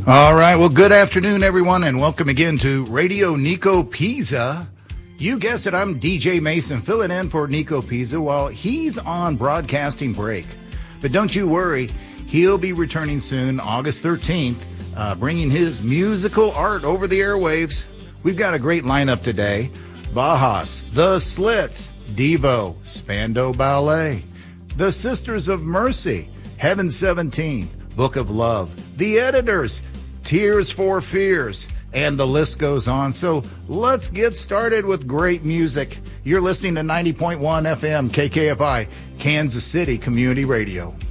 All right. Well, good afternoon, everyone, and welcome again to Radio Nico Pisa. You guessed it, I'm DJ Mason, filling in for Nico Pisa while he's on broadcasting break. But don't you worry, he'll be returning soon, August 13th, bringing his musical art over the airwaves. We've got a great lineup today. Bajas, The Slits, Devo, Spandau Ballet, The Sisters of Mercy, Heaven 17, Book of Love, The Editors, Tears for Fears, and the list goes on. So let's get started with great music. You're listening to 90.1 FM KKFI, Kansas City Community Radio.